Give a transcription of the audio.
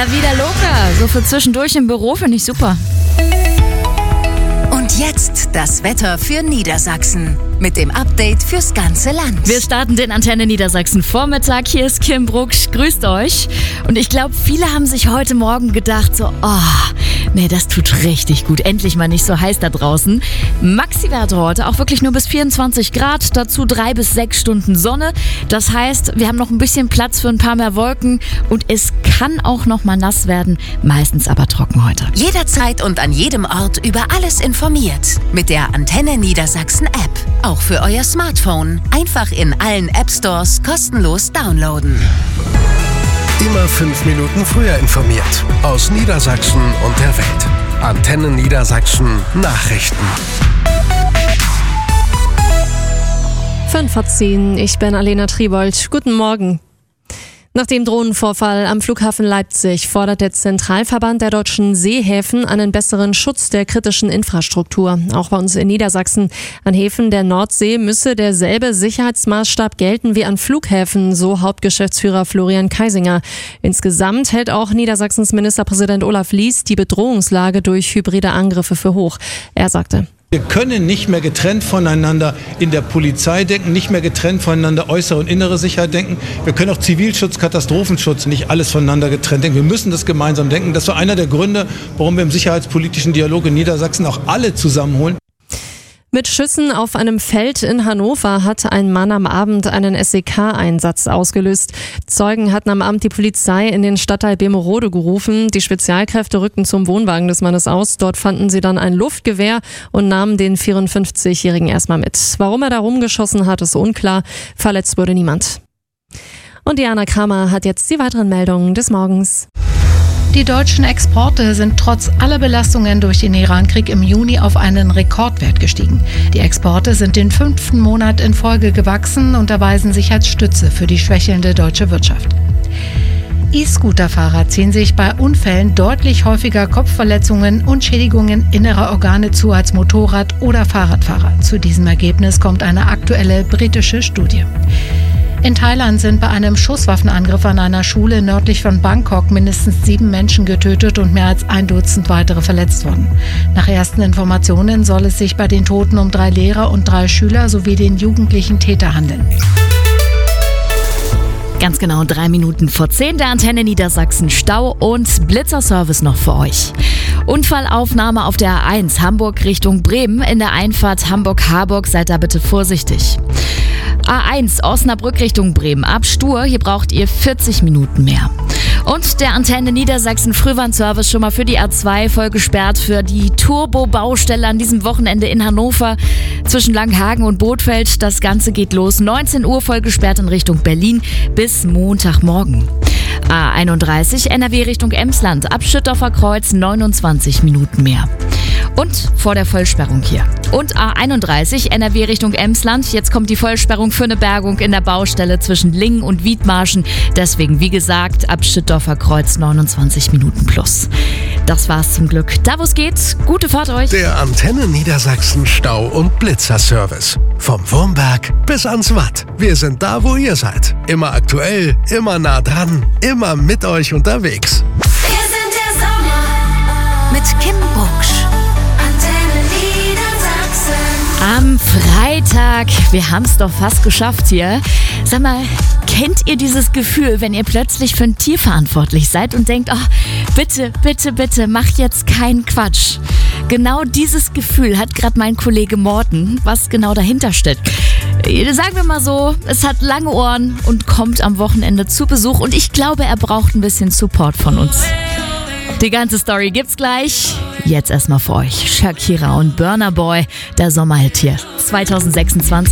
La Vida Loca, so für zwischendurch im Büro finde ich super. Und jetzt das Wetter für Niedersachsen mit dem Update fürs ganze Land. Wir starten den Antenne Niedersachsen Vormittag. Hier ist Kim Brucksch. Grüßt euch. Und ich glaube, viele haben sich heute Morgen gedacht so, nee, das tut richtig gut. Endlich mal nicht so heiß da draußen. Maxi-Werte heute auch wirklich nur bis 24 Grad. Dazu 3 bis 6 Stunden Sonne. Das heißt, wir haben noch ein bisschen Platz für ein paar mehr Wolken. Und es kann auch noch mal nass werden. Meistens aber trocken heute. Jederzeit und an jedem Ort über alles informiert. Mit der Antenne Niedersachsen App. Auch für euer Smartphone. Einfach in allen App-Stores kostenlos downloaden. Immer 5 Minuten früher informiert. Aus Niedersachsen und der Welt. Antenne Niedersachsen Nachrichten. 5:10, ich bin Alena Tribold. Guten Morgen. Nach dem Drohnenvorfall am Flughafen Leipzig fordert der Zentralverband der deutschen Seehäfen einen besseren Schutz der kritischen Infrastruktur. Auch bei uns in Niedersachsen. An Häfen der Nordsee müsse derselbe Sicherheitsmaßstab gelten wie an Flughäfen, so Hauptgeschäftsführer Florian Kaisinger. Insgesamt hält auch Niedersachsens Ministerpräsident Olaf Lies die Bedrohungslage durch hybride Angriffe für hoch. Er sagte: Wir können nicht mehr getrennt voneinander in der Polizei denken, nicht mehr getrennt voneinander äußere und innere Sicherheit denken. Wir können auch Zivilschutz, Katastrophenschutz nicht alles voneinander getrennt denken. Wir müssen das gemeinsam denken. Das war einer der Gründe, warum wir im sicherheitspolitischen Dialog in Niedersachsen auch alle zusammenholen. Mit Schüssen auf einem Feld in Hannover hat ein Mann am Abend einen SEK-Einsatz ausgelöst. Zeugen hatten am Abend die Polizei in den Stadtteil Bemerode gerufen. Die Spezialkräfte rückten zum Wohnwagen des Mannes aus. Dort fanden sie dann ein Luftgewehr und nahmen den 54-Jährigen erstmal mit. Warum er da rumgeschossen hat, ist unklar. Verletzt wurde niemand. Und Diana Kramer hat jetzt die weiteren Meldungen des Morgens. Die deutschen Exporte sind trotz aller Belastungen durch den Iran-Krieg im Juni auf einen Rekordwert gestiegen. Die Exporte sind den 5. Monat in Folge gewachsen und erweisen sich als Stütze für die schwächelnde deutsche Wirtschaft. E-Scooter-Fahrer ziehen sich bei Unfällen deutlich häufiger Kopfverletzungen und Schädigungen innerer Organe zu als Motorrad- oder Fahrradfahrer. Zu diesem Ergebnis kommt eine aktuelle britische Studie. In Thailand sind bei einem Schusswaffenangriff an einer Schule nördlich von Bangkok mindestens 7 Menschen getötet und mehr als 1 Dutzend weitere verletzt worden. Nach ersten Informationen soll es sich bei den Toten um 3 Lehrer und 3 Schüler sowie den jugendlichen Täter handeln. Ganz genau 3 Minuten vor 10 der Antenne Niedersachsen Stau und Blitzerservice noch für euch. Unfallaufnahme auf der A1 Hamburg Richtung Bremen in der Einfahrt Hamburg-Harburg. Seid da bitte vorsichtig. A1 Osnabrück Richtung Bremen ab Stur. Hier braucht ihr 40 Minuten mehr. Und der Antenne Niedersachsen Frühwarnservice schon mal für die A2 voll gesperrt für die Turbo-Baustelle an diesem Wochenende in Hannover zwischen Langhagen und Bothfeld. Das Ganze geht los 19 Uhr voll gesperrt in Richtung Berlin bis Montagmorgen. A31 NRW Richtung Emsland ab Schüttorfer Kreuz 29 Minuten mehr. Und vor der Vollsperrung hier. Und A31 NRW Richtung Emsland. Jetzt kommt die Vollsperrung für eine Bergung in der Baustelle zwischen Lingen und Wiedmarschen. Deswegen, wie gesagt, ab Schüttorfer Kreuz 29 Minuten plus. Das war's zum Glück. Da wo es geht, gute Fahrt euch. Der Antenne Niedersachsen Stau- und Blitzerservice. Vom Wurmberg bis ans Watt. Wir sind da, wo ihr seid. Immer aktuell, immer nah dran, immer mit euch unterwegs. Wir sind der Sommer mit Kim Brucksch. Am Freitag, wir haben es doch fast geschafft hier. Sag mal, kennt ihr dieses Gefühl, wenn ihr plötzlich für ein Tier verantwortlich seid und denkt, bitte, bitte, bitte, mach jetzt keinen Quatsch. Genau dieses Gefühl hat gerade mein Kollege Morten, was genau dahinter steckt. Sagen wir mal so, es hat lange Ohren und kommt am Wochenende zu Besuch und ich glaube, er braucht ein bisschen Support von uns. Die ganze Story gibt's gleich. Jetzt erstmal für euch Shakira und Burna Boy, der Sommerhit hier 2026.